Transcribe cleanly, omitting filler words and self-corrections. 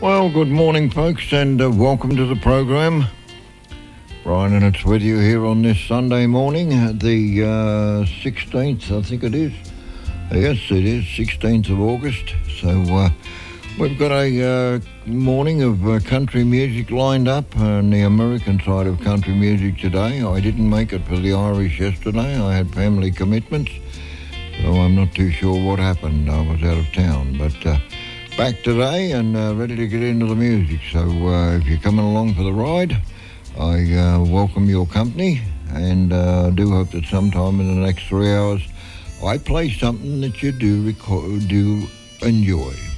Well, good morning, folks, and welcome to the program. Brian and it's with you here on this Sunday morning, the 16th, I think it is. Yes, it is, 16th of August. So we've got a morning of country music lined up on the American side of country music today. I didn't make it for the Irish yesterday. I had family commitments, so I'm not too sure what happened. I was out of town, but back today and ready to get into the music. So if you're coming along for the ride, I welcome your company, and do hope that sometime in the next 3 hours I play something that you do enjoy.